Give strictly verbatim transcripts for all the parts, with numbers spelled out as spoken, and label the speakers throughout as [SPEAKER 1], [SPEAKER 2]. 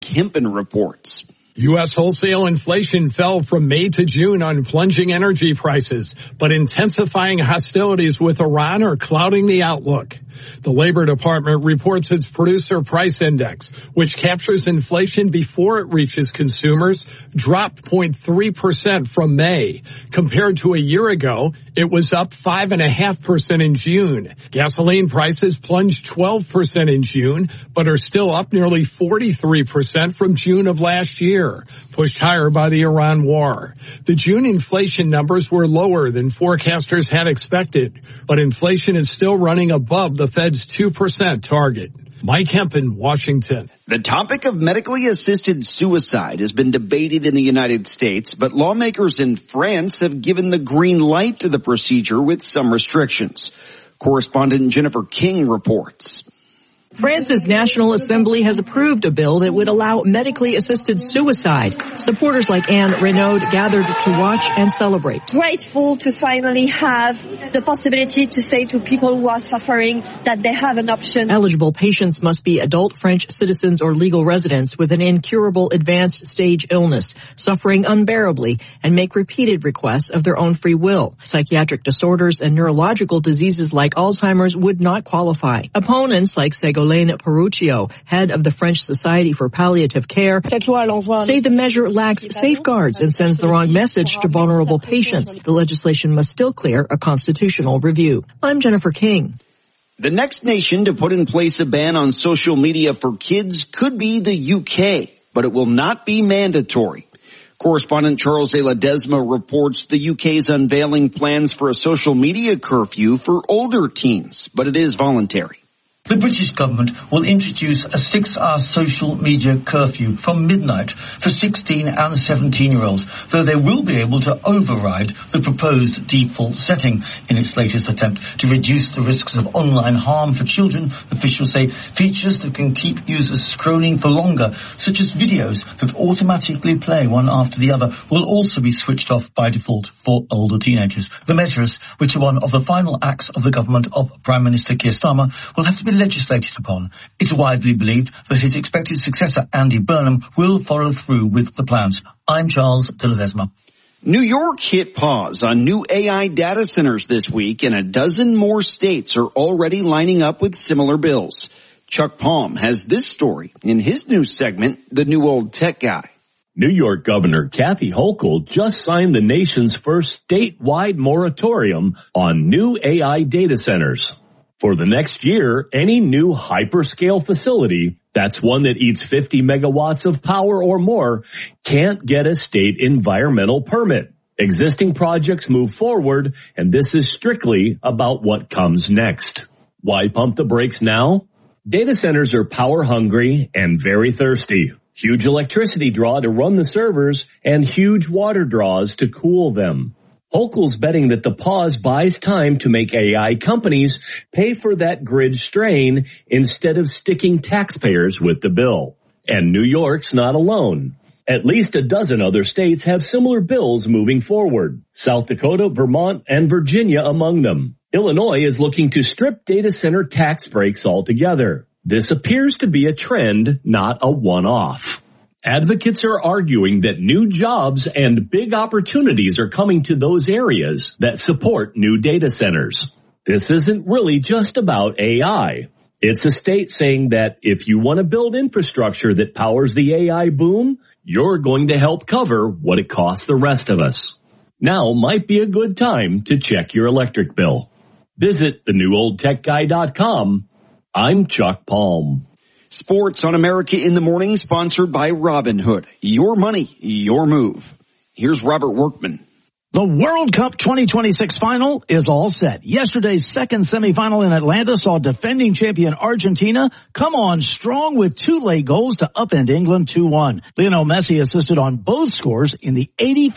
[SPEAKER 1] Kempen reports.
[SPEAKER 2] U S wholesale inflation fell from May to June on plunging energy prices, but intensifying hostilities with Iran are clouding the outlook. The Labor Department reports its producer price index, which captures inflation before it reaches consumers, dropped zero point three percent from May. Compared to a year ago, it was up five point five percent in June. Gasoline prices plunged twelve percent in June, but are still up nearly forty-three percent from June of last year, pushed higher by the Iran war. The June inflation numbers were lower than forecasters had expected, but inflation is still running above the Fed's two percent target. Mike Kempen, Washington.
[SPEAKER 1] The topic of medically assisted suicide has been debated in the United States, but lawmakers in France have given the green light to the procedure with some restrictions. Correspondent Jennifer King reports.
[SPEAKER 3] France's National Assembly has approved a bill that would allow medically assisted suicide. Supporters like Anne Renaud gathered to watch and celebrate.
[SPEAKER 4] Grateful to finally have the possibility to say to people who are suffering that they have an option.
[SPEAKER 3] Eligible patients must be adult French citizens or legal residents with an incurable advanced stage illness, suffering unbearably, and make repeated requests of their own free will. Psychiatric disorders and neurological diseases like Alzheimer's would not qualify. Opponents like Ségolène Peruccio, head of the French Society for Palliative Care, say the measure lacks safeguards and sends the wrong message to vulnerable patients. The legislation must still clear a constitutional review. I'm Jennifer King.
[SPEAKER 1] The next nation to put in place a ban on social media for kids could be the U K, but it will not be mandatory. Correspondent Charles de Ledesma reports the U K is unveiling plans for a social media curfew for older teens, but it is voluntary.
[SPEAKER 5] The British government will introduce a six-hour social media curfew from midnight for sixteen and seventeen-year-olds, though they will be able to override the proposed default setting. In its latest attempt to reduce the risks of online harm for children, officials say features that can keep users scrolling for longer, such as videos that automatically play one after the other, will also be switched off by default for older teenagers. The measures, which are one of the final acts of the government of Prime Minister Keir Starmer, will have to be legislated upon. It's widely believed that his expected successor, Andy Burnham, will follow through with the plans. I'm Charles de Ledesma.
[SPEAKER 1] New York hit pause on new A I data centers this week, and a dozen more states are already lining up with similar bills. Chuck Palm has this story in his new segment, The New Old Tech Guy.
[SPEAKER 6] New York Governor Kathy Hochul just signed the nation's first statewide moratorium on new A I data centers. For the next year, any new hyperscale facility, that's one that eats fifty megawatts of power or more, can't get a state environmental permit. Existing projects move forward, and this is strictly about what comes next. Why pump the brakes now? Data centers are power hungry and very thirsty. Huge electricity draw to run the servers and huge water draws to cool them. Hochul's betting that the pause buys time to make A I companies pay for that grid strain instead of sticking taxpayers with the bill. And New York's not alone. At least a dozen other states have similar bills moving forward. South Dakota, Vermont, and Virginia among them. Illinois is looking to strip data center tax breaks altogether. This appears to be a trend, not a one-off. Advocates are arguing that new jobs and big opportunities are coming to those areas that support new data centers. This isn't really just about A I. It's a state saying that if you want to build infrastructure that powers the A I boom, you're going to help cover what it costs the rest of us. Now might be a good time to check your electric bill. Visit the new old tech guy dot com. I'm Chuck Palm.
[SPEAKER 1] Sports on America in the Morning, sponsored by Robinhood. Your money, your move. Here's Robert Workman.
[SPEAKER 7] The World Cup twenty twenty-six final is all set. Yesterday's second semifinal in Atlanta saw defending champion Argentina come on strong with two late goals to upend England two one. Lionel Messi assisted on both scores in the eighty-fifth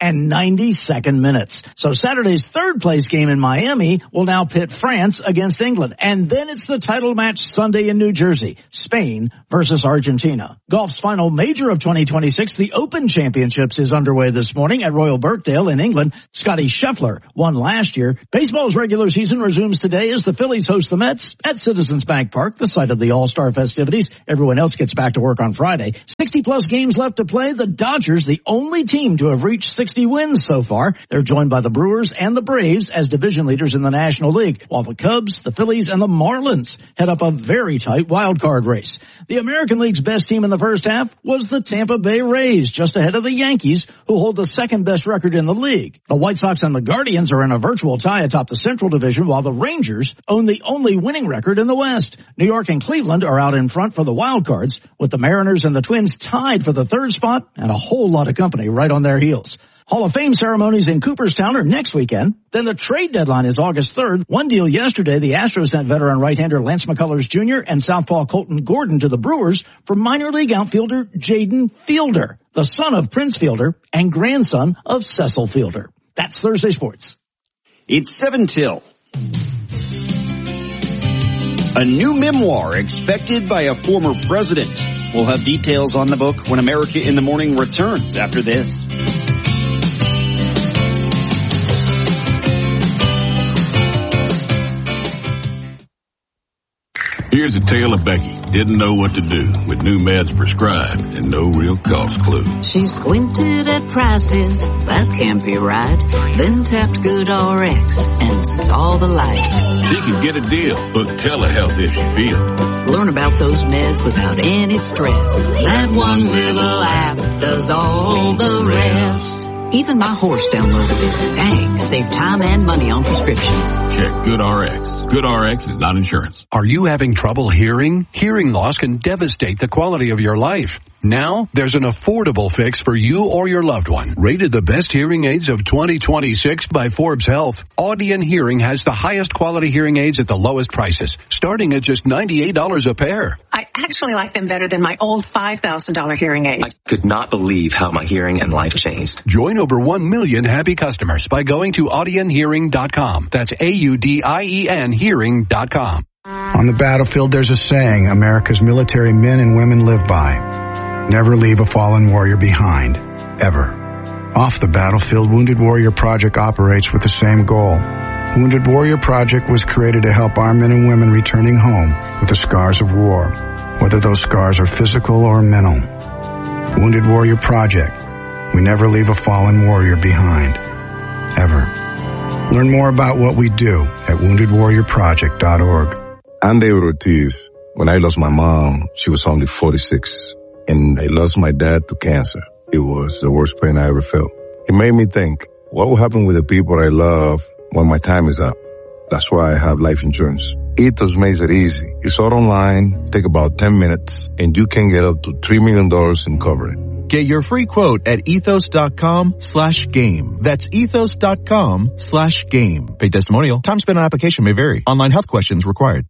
[SPEAKER 7] and ninety-second minutes. So Saturday's third place game in Miami will now pit France against England. And then it's the title match Sunday in New Jersey, Spain versus Argentina. Golf's final major of twenty twenty-six, the Open Championships, is underway this morning at Royal Birkdale in England. Scotty Scheffler won last year. Baseball's regular season resumes today as the Phillies host the Mets at Citizens Bank Park, the site of the All-Star festivities. Everyone else gets back to work on Friday. sixty plus games left to play. The Dodgers, the only team to have reached sixty wins so far. They're joined by the Brewers and the Braves as division leaders in the National League, while the Cubs, the Phillies, and the Marlins head up a very tight wild card race. The American League's best team in the first half was the Tampa Bay Rays, just ahead of the Yankees, who hold the second best record in the league. The White Sox and the Guardians are in a virtual tie atop the Central Division, while the Rangers own the only winning record in the West. New York and Cleveland are out in front for the wild cards, with the Mariners and the Twins tied for the third spot and a whole lot of company right on their heels. Hall of Fame ceremonies in Cooperstown are next weekend. Then the trade deadline is August third. One deal yesterday, the Astros sent veteran right-hander Lance McCullers Junior and southpaw Colton Gordon to the Brewers for minor league outfielder Jaden Fielder, the son of Prince Fielder and grandson of Cecil Fielder. That's Thursday Sports.
[SPEAKER 1] It's seven till. A new memoir expected by a former president. We'll have details on the book when America in the Morning returns after this.
[SPEAKER 8] Here's a tale of Becky. Didn't know what to do with new meds prescribed and no real cost clue.
[SPEAKER 9] She squinted at prices, that can't be right. Then tapped GoodRx and saw the light.
[SPEAKER 8] She could get a deal, book telehealth if she feels.
[SPEAKER 9] Learn about those meds without any stress. That one little app does all the rest. Even my horse downloaded it. Dang, save time and money on prescriptions.
[SPEAKER 8] Check GoodRx. GoodRx is not insurance.
[SPEAKER 10] Are you having trouble hearing? Hearing loss can devastate the quality of your life. Now, there's an affordable fix for you or your loved one. Rated the best hearing aids of twenty twenty-six by Forbes Health, Audien Hearing has the highest quality hearing aids at the lowest prices, starting at just ninety-eight dollars a pair.
[SPEAKER 11] I actually like them better than my old five thousand dollars hearing aid.
[SPEAKER 12] I could not believe how my hearing and life changed.
[SPEAKER 10] Join over one million happy customers by going to audien hearing dot com. That's A U D I E N hearing dot com.
[SPEAKER 13] On the battlefield, there's a saying America's military men and women live by. Never leave a fallen warrior behind, ever. Off the battlefield, Wounded Warrior Project operates with the same goal. Wounded Warrior Project was created to help our men and women returning home with the scars of war, whether those scars are physical or mental. Wounded Warrior Project. We never leave a fallen warrior behind, ever. Learn more about what we do at wounded warrior project dot org.
[SPEAKER 14] I'm David Ortiz. When I lost my mom, she was only forty-six. And I lost my dad to cancer. It was the worst pain I ever felt. It made me think, what will happen with the people I love when my time is up? That's why I have life insurance. Ethos makes it easy. It's all online, take about ten minutes, and you can get up to three million dollars in coverage.
[SPEAKER 15] Get your free quote at ethos.com slash game. That's ethos.com slash game. Paid testimonial. Time spent on application may vary. Online health questions required.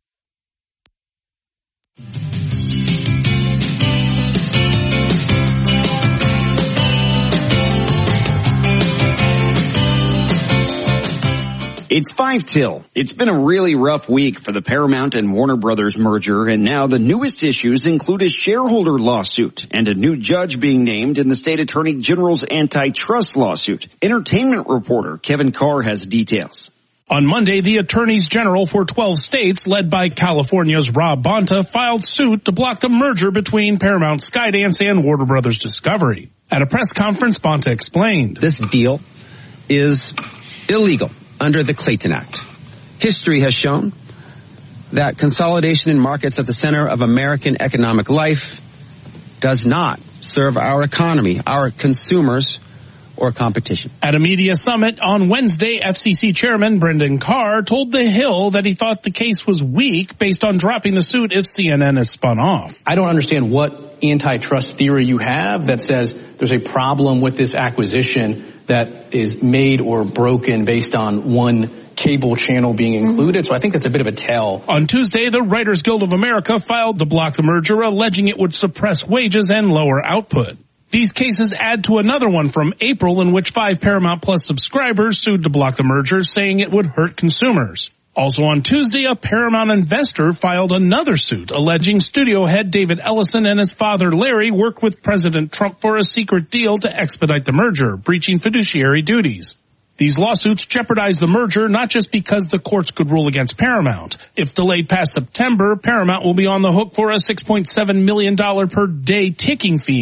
[SPEAKER 1] It's five till. It's been a really rough week for the Paramount and Warner Brothers merger, and now the newest issues include a shareholder lawsuit and a new judge being named in the state attorney general's antitrust lawsuit. Entertainment reporter Kevin Carr has details.
[SPEAKER 16] On Monday, the attorneys general for twelve states, led by California's Rob Bonta, filed suit to block the merger between Paramount Skydance and Warner Brothers Discovery. At a press conference, Bonta explained,
[SPEAKER 17] "This deal is illegal under the Clayton Act. History has shown that consolidation in markets at the center of American economic life does not serve our economy, our consumers, or competition."
[SPEAKER 16] At a media summit on Wednesday, F C C Chairman Brendan Carr told The Hill that he thought the case was weak based on dropping the suit if C N N is spun off.
[SPEAKER 18] I don't understand what antitrust theory you have that says there's a problem with this acquisition that is made or broken based on one cable channel being included. So I think that's a bit of a tell.
[SPEAKER 16] On Tuesday, the Writers Guild of America filed to block the merger, alleging it would suppress wages and lower output. These cases add to another one from April in which five Paramount Plus subscribers sued to block the merger, saying it would hurt consumers. Also on Tuesday, a Paramount investor filed another suit alleging studio head David Ellison and his father Larry worked with President Trump for a secret deal to expedite the merger, breaching fiduciary duties. These lawsuits jeopardize the merger not just because the courts could rule against Paramount. If delayed past September, Paramount will be on the hook for a six point seven million dollars per day ticking fee